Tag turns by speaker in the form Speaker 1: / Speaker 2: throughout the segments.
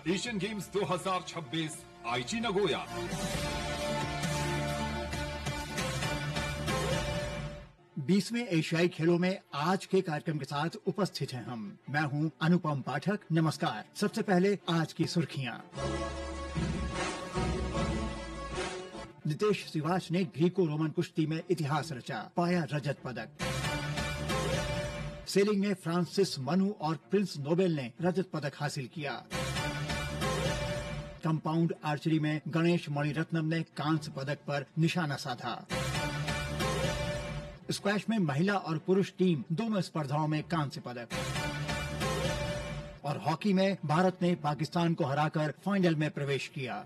Speaker 1: Asian games 2026 आईची Nagoya.
Speaker 2: बीसवें एशियाई खेलों में आज के कार्यक्रम के साथ उपस्थित हैं हम। मैं हूं अनुपम पाठक। नमस्कार। सबसे पहले आज की सुर्खियां। नितेश सिवाच ने ग्रीको रोमन कुश्ती में इतिहास रचा, पाया रजत पदक। सेलिंग में फ्रांसिस मनु और प्रिंस नोबेल ने रजत पदक हासिल किया। कंपाउंड आर्चरी में गणेश मणिरत्नम ने कांस्य पदक पर निशाना साधा। स्क्वैश में महिला और पुरुष टीम दोनों स्पर्धाओं में कांस्य पदक। और हॉकी में भारत ने पाकिस्तान को हराकर फाइनल में प्रवेश किया।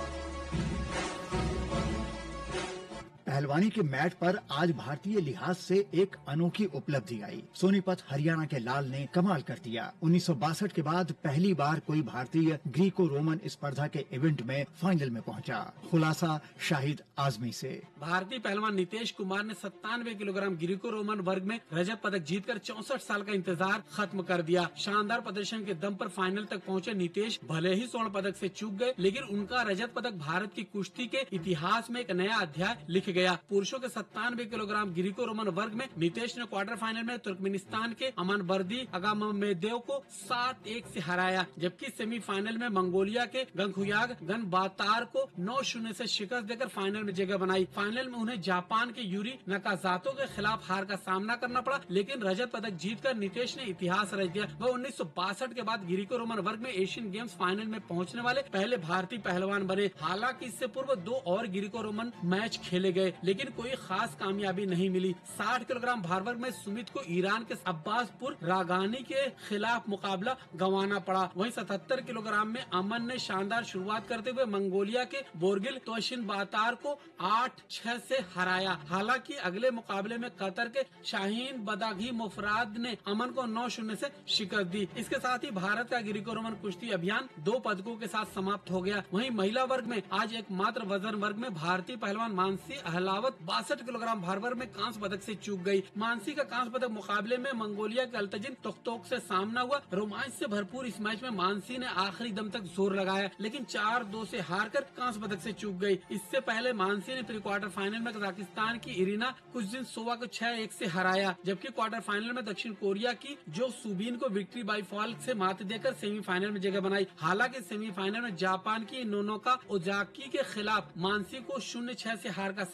Speaker 2: पहलवानी के मैट पर आज भारतीय लिहाज से एक अनोखी उपलब्धि आई। सोनीपत हरियाणा के लाल ने कमाल कर दिया। 1962 के बाद पहली बार कोई भारतीय ग्रीको रोमन स्पर्धा के इवेंट में फाइनल में पहुंचा। खुलासा शाहिद आजमी से।
Speaker 3: भारतीय पहलवान नितेश कुमार ने 97 किलोग्राम ग्रीको रोमन वर्ग में रजत पदक जीतकर 64 साल का इंतजार खत्म कर दिया। शानदार प्रदर्शन के दम पर फाइनल तक पहुंचे नितेश भले ही स्वर्ण पदक से चूक गए, लेकिन उनका रजत पदक भारत की कुश्ती के इतिहास में एक नया अध्याय लिख गया। पुरुषों के 97 किलोग्राम ग्रीको रोमन वर्ग में नितेश ने क्वार्टर फाइनल में तुर्कमेनिस्तान के अमानबर्दी अगाममेदेव को 7-1 से हराया, जबकि सेमीफाइनल में मंगोलिया के गंगखुयाग गनबातार को 9-0 से शिकस्त देकर फाइनल में जगह बनाई। फाइनल में उन्हें जापान के यूरी नकाजातो के खिलाफ हार का सामना करना पड़ा, लेकिन रजत पदक जीतकर नितेश ने इतिहास रच दिया। वह 1962 के बाद ग्रीको रोमन वर्ग में एशियन गेम्स फाइनल में पहुंचने वाले पहले भारतीय पहलवान बने। हालांकि इससे पूर्व 2 और ग्रीको रोमन मैच खेले गए, लेकिन कोई खास कामयाबी नहीं मिली। 60 किलोग्राम भार वर्ग में सुमित को ईरान के अब्बासपुर रागानी के खिलाफ मुकाबला गंवाना पड़ा। वहीं 77 किलोग्राम में अमन ने शानदार शुरुआत करते हुए मंगोलिया के बोरगिल तोशिन बातार को 8-6 से हराया। हालांकि अगले मुकाबले में कतर के शाहीन बदागी मुफराद ने अमन को 9-0 से शिकस्त दी। इसके साथ ही भारत का ग्रीको रोमन कुश्ती अभियान 2 पदकों के साथ समाप्त हो गया। वहीं महिला वर्ग में आज एकमात्र वजन वर्ग में भारतीय पहलवान मानसी अहलावत 62 किलोग्राम भार वर्ग में कांस्य पदक से चूक गई। मानसी का कांस्य पदक मुकाबले में मंगोलिया के अल्तजिन तोक्तोक से सामना हुआ। रोमांच से भरपूर इस मैच में मानसी ने आखिरी दम तक जोर लगाया, लेकिन 4-2 से हारकर कांस्य पदक से चूक गई। इससे पहले मानसी ने प्री क्वार्टर फाइनल में कजाकिस्तान की इरिना कुज्जिनसोवा को 6-1 से हराया, जबकि क्वार्टर फाइनल में दक्षिण कोरिया की जो सुबीन को विक्ट्री बाई फॉल से मात देकर सेमीफाइनल में जगह बनाई। हालांकि सेमीफाइनल में जापान की नोनोका ओजाकी के खिलाफ मानसी को 0-6 से हार का